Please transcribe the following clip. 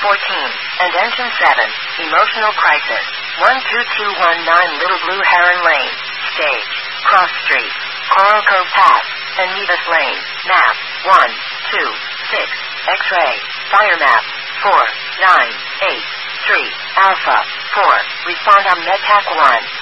and Engine 7, Emotional Crisis, 12219 Little Blue Heron Lane, Stage, Cross Street, Coral Cove Path, and Nevis Lane, Map, 126, X-Ray, Fire Map, 4983, Alpha, 4, respond on MedTac 1.